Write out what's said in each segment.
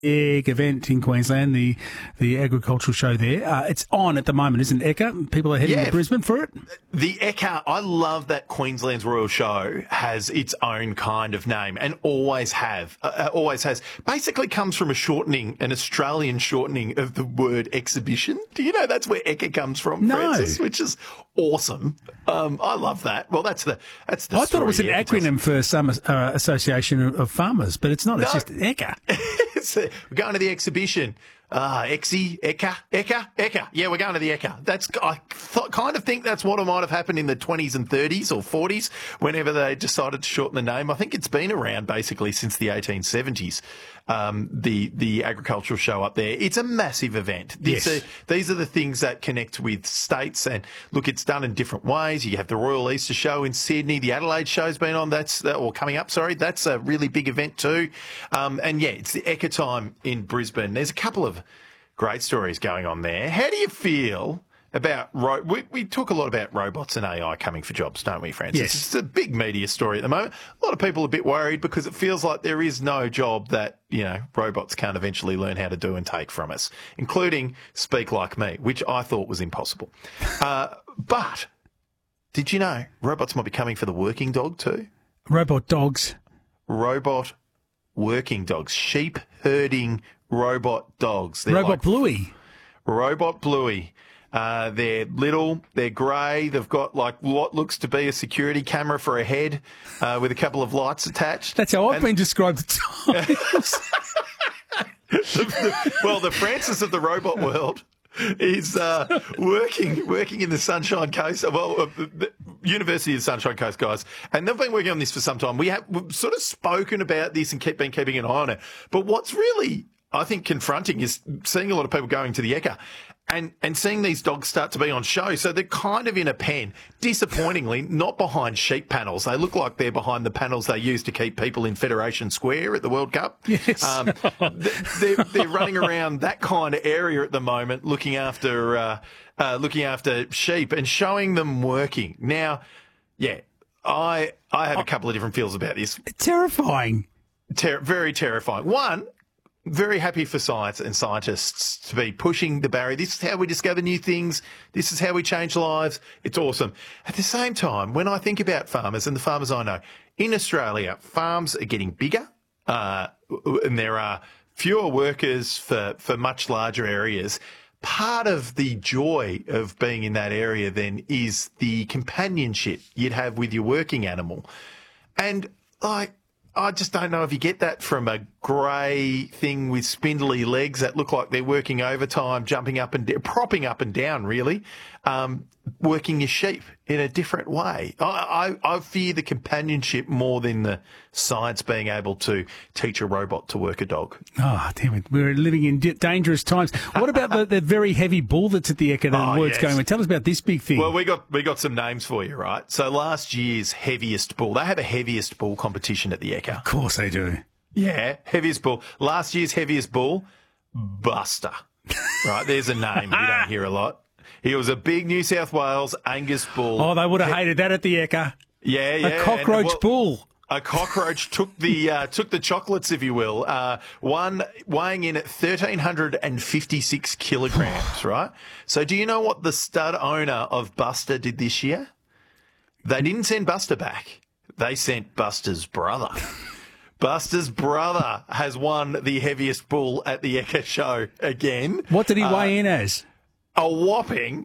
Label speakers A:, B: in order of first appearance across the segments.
A: big event in Queensland, the agricultural show there. It's on at the moment, isn't it, Ekka? People are heading to Brisbane for it.
B: The Ekka, I love that Queensland's Royal Show has its own kind of name and always has. Basically comes from an Australian shortening of the word exhibition. Do you know that's where Ekka comes from, Francis? Which is awesome. I love that. Well, that's the
A: I thought it was an acronym for some association of farmers, but it's not. It's just Ekka.
B: We're going to the exhibition. Ekka. Yeah, we're going to the Ekka. I kind of think that's what might have happened in the 20s and 30s or 40s whenever they decided to shorten the name. I think it's been around basically since the 1870s, the agricultural show up there. It's a massive event. These are the things that connect with states. And look, it's done in different ways. You have the Royal Easter Show in Sydney. The Adelaide Show's been on. That's a really big event too. It's the Ekka time in Brisbane. There's a couple of great stories going on there. How do you feel about we talk a lot about robots and AI coming for jobs, don't we, Francis?
A: Yes.
B: It's a big media story at the moment. A lot of people are a bit worried because it feels like there is no job that, robots can't eventually learn how to do and take from us, including speak like me, which I thought was impossible. But did you know robots might be coming for the working dog too?
A: Robot dogs.
B: Robot working dogs. Sheep herding robot dogs.
A: Robot Bluey.
B: Robot Bluey. They're little, they're grey, they've got what looks to be a security camera for a head with a couple of lights attached.
A: That's how I've been described at times.
B: The Francis of the robot world is working in the Sunshine Coast, the University of the Sunshine Coast, guys. And they've been working on this for some time. We've sort of spoken about this and been keeping an eye on it. But what's really, I think, confronting is seeing a lot of people going to the Ekka and seeing these dogs start to be on show. So they're kind of in a pen, disappointingly, not behind sheep panels. They look like they're behind the panels they use to keep people in Federation Square at the World Cup.
A: Yes.
B: They're running around that kind of area at the moment, looking after sheep and showing them working. Now, I have a couple of different feels about this.
A: Terrifying.
B: Very terrifying. One, very happy for science and scientists to be pushing the barrier. This is how we discover new things. This is how we change lives. It's awesome. At the same time, when I think about farmers and the farmers I know, in Australia, farms are getting bigger and there are fewer workers for much larger areas. Part of the joy of being in that area then is the companionship you'd have with your working animal. And I just don't know if you get that from a grey thing with spindly legs that look like they're working overtime, jumping up and propping up and down, really, working your sheep in a different way. I fear the companionship more than the science being able to teach a robot to work a dog.
A: Oh, damn it. We're living in dangerous times. What about the very heavy bull that's at the Ekka and words going on? Tell us about this big thing.
B: Well, we got some names for you, right? So last year's heaviest bull, they have a heaviest bull competition at the Ekka.
A: Of course they do.
B: Yeah, heaviest bull. Last year's heaviest bull, Buster. Right, there's a name we don't hear a lot. He was a big New South Wales Angus bull.
A: Oh, they would have hated that at the Ekka.
B: Yeah.
A: A cockroach bull.
B: A cockroach took the chocolates, if you will. One weighing in at 1,356 kilograms, right? So do you know what the stud owner of Buster did this year? They didn't send Buster back. They sent Buster's brother. Buster's brother has won the heaviest bull at the Ekka show again.
A: What did he weigh in as?
B: A whopping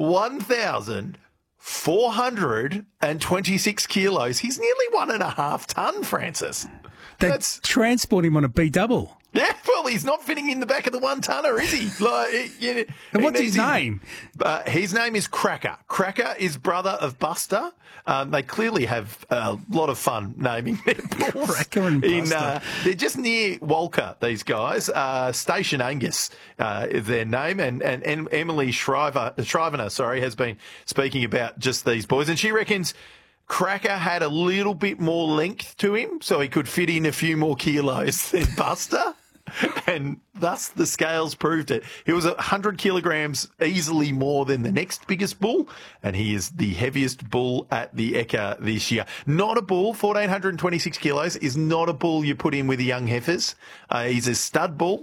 B: 1,426 kilos. He's nearly 1.5 ton, Francis.
A: That's transport him on a B-double.
B: Yeah, well, he's not fitting in the back of the 1-tonner, is he?
A: And what's his name?
B: His name is Cracker. Cracker is brother of Buster. They clearly have a lot of fun naming their bulls.
A: Cracker and Buster.
B: They're just near Walker, these guys. Station Angus is their name. And Emily Shriver, has been speaking about just these boys. And she reckons Cracker had a little bit more length to him, so he could fit in a few more kilos than Buster. And thus the scales proved it. He was 100 kilograms easily more than the next biggest bull, and he is the heaviest bull at the Ekka this year. Not a bull, 1,426 kilos, is not a bull you put in with the young heifers. He's a stud bull.